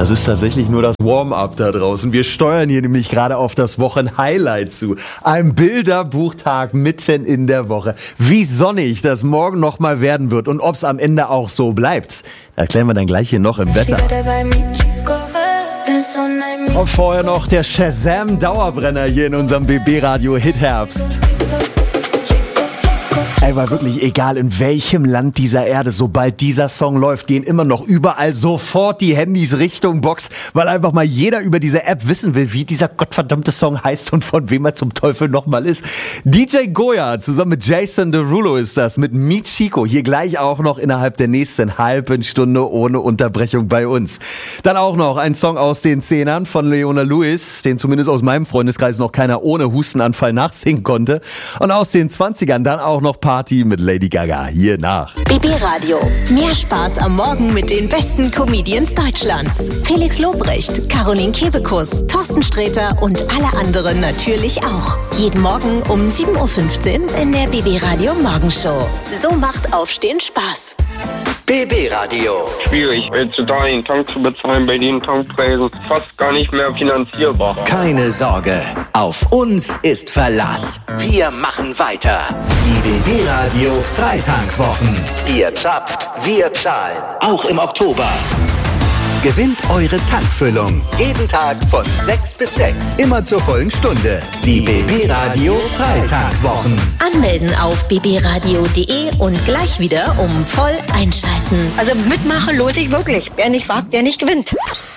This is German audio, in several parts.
Das ist tatsächlich nur das Warm-up da draußen. Wir steuern hier nämlich gerade auf das Wochenhighlight zu. Ein Bilderbuchtag mitten in der Woche. Wie sonnig das morgen nochmal werden wird und ob es am Ende auch so bleibt, erklären wir dann gleich hier noch im Wetter. Und vorher noch der Shazam-Dauerbrenner hier in unserem BB-Radio Hit Herbst. Ey, war wirklich egal in welchem Land dieser Erde, sobald dieser Song läuft, gehen immer noch überall sofort die Handys Richtung Box, weil einfach mal jeder über diese App wissen will, wie dieser gottverdammte Song heißt und von wem er zum Teufel nochmal ist. DJ Goya zusammen mit Jason Derulo ist das, mit Michiko, hier gleich auch noch innerhalb der nächsten halben Stunde ohne Unterbrechung bei uns. Dann auch noch ein Song aus den 10ern von Leona Lewis, den zumindest aus meinem Freundeskreis noch keiner ohne Hustenanfall nachsingen konnte. Und aus den 20ern dann auch noch Party mit Lady Gaga hier nach. BB Radio. Mehr Spaß am Morgen mit den besten Comedians Deutschlands. Felix Lobrecht, Caroline Kebekus, Thorsten Sträter und alle anderen natürlich auch. Jeden Morgen um 7.15 Uhr in der BB Radio Morgenshow. So macht Aufstehen Spaß. BB Radio. Schwierig, heutzutage den Tank zu bezahlen, bei den Tankpreisen fast gar nicht mehr finanzierbar. Keine Sorge, auf uns ist Verlass. Wir machen weiter. Die BB Radio Freitankwochen. Ihr zapft, wir zahlen. Auch im Oktober. Gewinnt eure Tankfüllung. Jeden Tag von 6 bis 6. Immer zur vollen Stunde. Die BB Radio Freitagwochen. Anmelden auf bbradio.de und gleich wieder voll einschalten. Also mitmachen lohnt sich wirklich. Wer nicht wagt, der nicht gewinnt.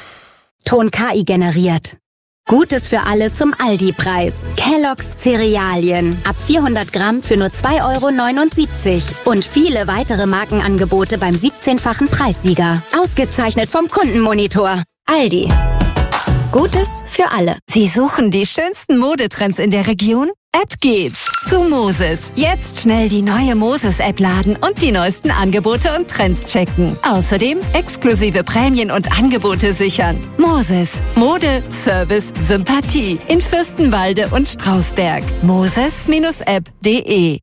Ton KI generiert. Gutes für alle zum Aldi-Preis. Kellogg's Cerealien. Ab 400 Gramm für nur 2,79 €. Und viele weitere Markenangebote beim 17-fachen Preissieger. Ausgezeichnet vom Kundenmonitor. Aldi. Gutes für alle. Sie suchen die schönsten Modetrends in der Region? Ab geht's zu Moses. Jetzt schnell die neue Moses-App laden und die neuesten Angebote und Trends checken. Außerdem exklusive Prämien und Angebote sichern. Moses. Mode, Service, Sympathie. In Fürstenwalde und Strausberg. moses-app.de.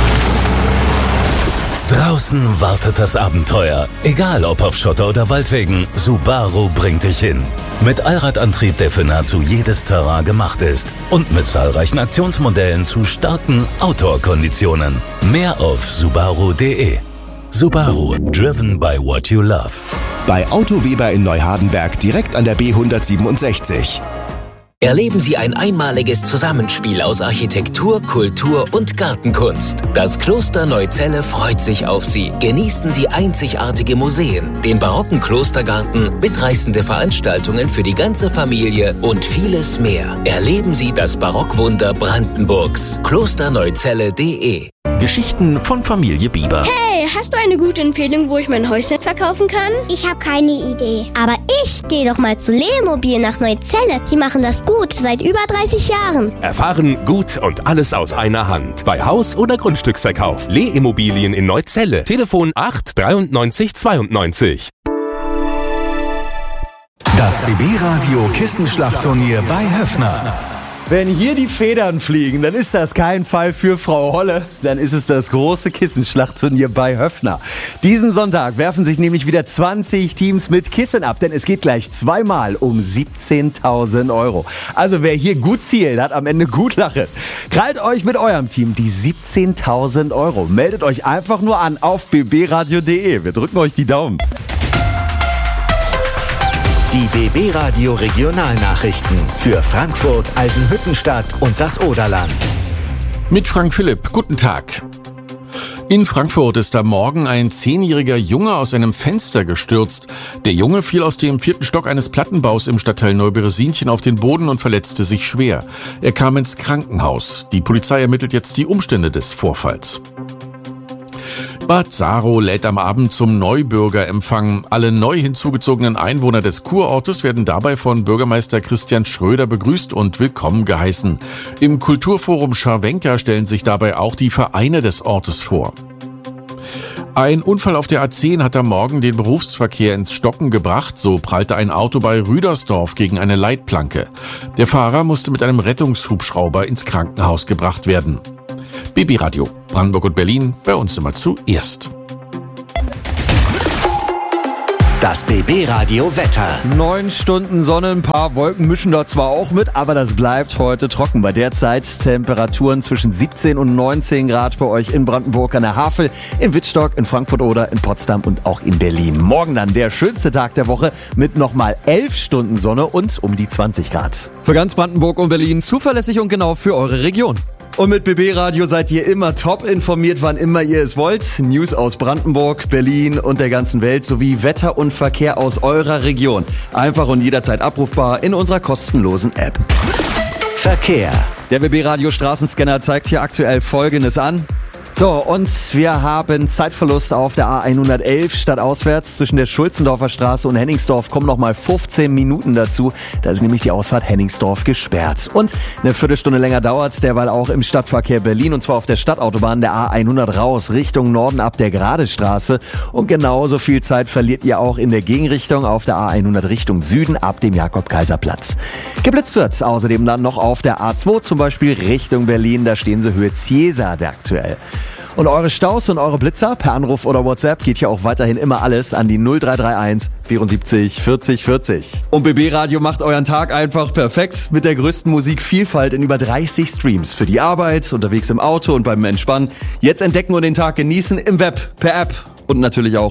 Draußen wartet das Abenteuer. Egal ob auf Schotter oder Waldwegen, Subaru bringt dich hin. Mit Allradantrieb, der für nahezu jedes Terrain gemacht ist. Und mit zahlreichen Aktionsmodellen zu starken Outdoor-Konditionen. Mehr auf subaru.de. Subaru, driven by what you love. Bei Auto Weber in Neuhardenberg direkt an der B167. Erleben Sie ein einmaliges Zusammenspiel aus Architektur, Kultur und Gartenkunst. Das Kloster Neuzelle freut sich auf Sie. Genießen Sie einzigartige Museen, den barocken Klostergarten, mitreißende Veranstaltungen für die ganze Familie und vieles mehr. Erleben Sie das Barockwunder Brandenburgs. klosterneuzelle.de. Geschichten von Familie Bieber. Hey, hast du eine gute Empfehlung, wo ich mein Häuschen verkaufen kann? Ich habe keine Idee. Aber ich gehe doch mal zu Lemobil nach Neuzelle. Die machen das gut, seit über 30 Jahren. Erfahren, gut und alles aus einer Hand. Bei Haus- oder Grundstücksverkauf. Lehimmobilien in Neuzelle. Telefon 8 93 92. Das BB-Radio Kissenschlachtturnier bei Höffner. Wenn hier die Federn fliegen, dann ist das kein Fall für Frau Holle. Dann ist es das große Kissenschlachtturnier bei Höffner. Diesen Sonntag werfen sich nämlich wieder 20 Teams mit Kissen ab, denn es geht gleich zweimal um 17.000 €. Also wer hier gut zielt, hat am Ende gut Lache. Krallt euch mit eurem Team die 17.000 €. Meldet euch einfach nur an auf bbradio.de. Wir drücken euch die Daumen. Die BB Radio Regionalnachrichten für Frankfurt, Eisenhüttenstadt und das Oderland. Mit Frank Philipp, guten Tag. In Frankfurt ist am Morgen ein 10-jähriger Junge aus einem Fenster gestürzt. Der Junge fiel aus dem 4. Stock eines Plattenbaus im Stadtteil Neuberesinchen auf den Boden und verletzte sich schwer. Er kam ins Krankenhaus. Die Polizei ermittelt jetzt die Umstände des Vorfalls. Bad Saro lädt am Abend zum Neubürgerempfang. Alle neu hinzugezogenen Einwohner des Kurortes werden dabei von Bürgermeister Christian Schröder begrüßt und willkommen geheißen. Im Kulturforum Scharwenka stellen sich dabei auch die Vereine des Ortes vor. Ein Unfall auf der A10 hat am Morgen den Berufsverkehr ins Stocken gebracht. So prallte ein Auto bei Rüdersdorf gegen eine Leitplanke. Der Fahrer musste mit einem Rettungshubschrauber ins Krankenhaus gebracht werden. BB Radio, Brandenburg und Berlin, bei uns immer zuerst. Das BB-Radio Wetter. 9 Stunden Sonne, ein paar Wolken mischen da zwar auch mit, aber das bleibt heute trocken. Bei der Zeit Temperaturen zwischen 17 und 19 Grad bei euch in Brandenburg an der Havel, in Wittstock, in Frankfurt oder in Potsdam und auch in Berlin. Morgen dann der schönste Tag der Woche mit nochmal 11 Stunden Sonne und um die 20 Grad. Für ganz Brandenburg und Berlin zuverlässig und genau für eure Region. Und mit BB Radio seid ihr immer top informiert, wann immer ihr es wollt. News aus Brandenburg, Berlin und der ganzen Welt sowie Wetter und Verkehr aus eurer Region. Einfach und jederzeit abrufbar in unserer kostenlosen App. Verkehr. Der BB Radio Straßenscanner zeigt hier aktuell Folgendes an. So, und wir haben Zeitverlust auf der A111 stadtauswärts zwischen der Schulzendorfer Straße und Hennigsdorf. Kommen nochmal 15 Minuten dazu. Da ist nämlich die Ausfahrt Hennigsdorf gesperrt. Und eine Viertelstunde länger dauert's derweil auch im Stadtverkehr Berlin. Und zwar auf der Stadtautobahn der A100 raus Richtung Norden ab der Gradestraße. Und genauso viel Zeit verliert ihr auch in der Gegenrichtung auf der A100 Richtung Süden ab dem Jakob-Kaiser-Platz. Geblitzt wird außerdem dann noch auf der A2 zum Beispiel Richtung Berlin. Da stehen sie Höhe Ziesar aktuell. Und eure Staus und eure Blitzer per Anruf oder WhatsApp geht hier auch weiterhin immer alles an die 0331 74 40 40. Und BB Radio macht euren Tag einfach perfekt mit der größten Musikvielfalt in über 30 Streams. Für die Arbeit, unterwegs im Auto und beim Entspannen. Jetzt entdecken und den Tag genießen im Web, per App und natürlich auch